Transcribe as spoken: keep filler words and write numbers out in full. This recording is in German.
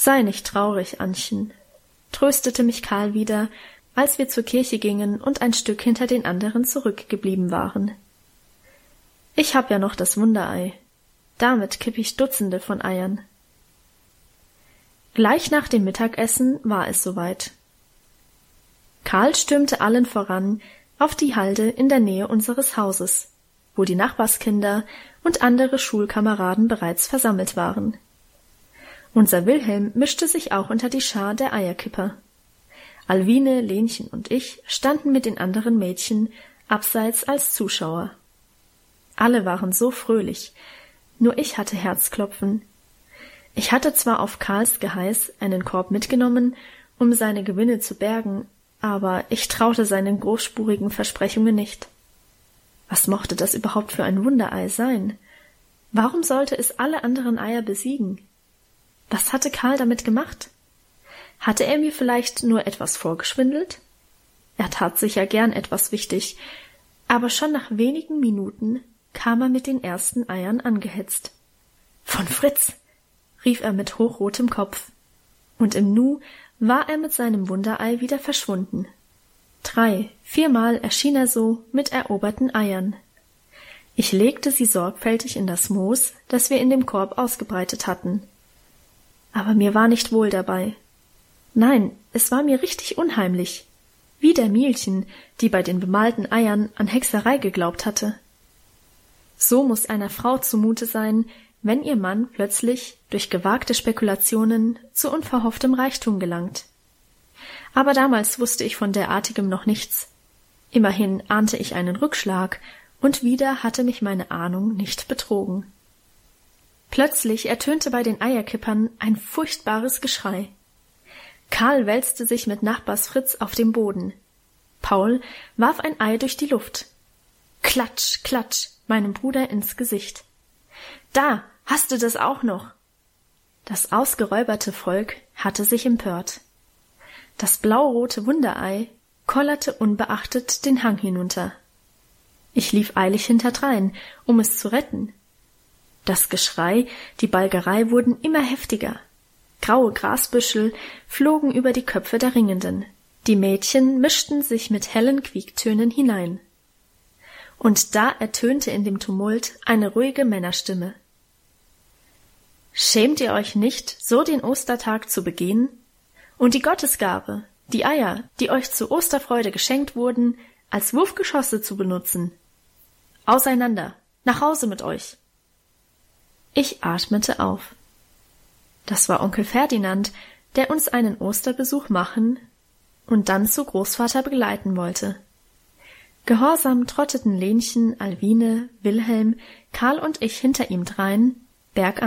»Sei nicht traurig, Annchen«, tröstete mich Karl wieder, als wir zur Kirche gingen und ein Stück hinter den anderen zurückgeblieben waren. »Ich hab ja noch das Wunderei. Damit kipp ich Dutzende von Eiern.« Gleich nach dem Mittagessen war es soweit. Karl stürmte allen voran auf die Halde in der Nähe unseres Hauses, wo die Nachbarskinder und andere Schulkameraden bereits versammelt waren. Unser Wilhelm mischte sich auch unter die Schar der Eierkipper. Alwine, Lenchen und ich standen mit den anderen Mädchen abseits als Zuschauer. Alle waren so fröhlich, nur ich hatte Herzklopfen. Ich hatte zwar auf Karls Geheiß einen Korb mitgenommen, um seine Gewinne zu bergen, aber ich traute seinen großspurigen Versprechungen nicht. Was mochte das überhaupt für ein Wunderei sein? Warum sollte es alle anderen Eier besiegen? Was hatte Karl damit gemacht? Hatte er mir vielleicht nur etwas vorgeschwindelt? Er tat sicher gern etwas wichtig, aber schon nach wenigen Minuten kam er mit den ersten Eiern angehetzt. »Von Fritz«, rief er mit hochrotem Kopf, und im Nu war er mit seinem Wunderei wieder verschwunden. Drei, viermal erschien er so mit eroberten Eiern. Ich legte sie sorgfältig in das Moos, das wir in dem Korb ausgebreitet hatten. Aber mir war nicht wohl dabei. Nein, es war mir richtig unheimlich, wie der Mielchen, die bei den bemalten Eiern an Hexerei geglaubt hatte. So muß einer Frau zumute sein, wenn ihr Mann plötzlich durch gewagte Spekulationen zu unverhofftem Reichtum gelangt. Aber damals wusste ich von derartigem noch nichts. Immerhin ahnte ich einen Rückschlag, und wieder hatte mich meine Ahnung nicht betrogen. Plötzlich ertönte bei den Eierkippern ein furchtbares Geschrei. Karl wälzte sich mit Nachbars Fritz auf dem Boden. Paul warf ein Ei durch die Luft. Klatsch, klatsch, meinem Bruder ins Gesicht. »Da, hast du das auch noch?« Das ausgeräuberte Volk hatte sich empört. Das blaurote Wunderei kollerte unbeachtet den Hang hinunter. Ich lief eilig hinterdrein, um es zu retten. Das Geschrei, die Balgerei wurden immer heftiger. Graue Grasbüschel flogen über die Köpfe der Ringenden. Die Mädchen mischten sich mit hellen Quiektönen hinein. Und da ertönte in dem Tumult eine ruhige Männerstimme. »Schämt ihr euch nicht, so den Ostertag zu begehen? Und die Gottesgabe, die Eier, die euch zur Osterfreude geschenkt wurden, als Wurfgeschosse zu benutzen? Auseinander, nach Hause mit euch!« Ich atmete auf. Das war Onkel Ferdinand, der uns einen Osterbesuch machen und dann zu Großvater begleiten wollte. Gehorsam trotteten Lenchen, Alwine, Wilhelm, Karl und ich hinter ihm drein, bergan.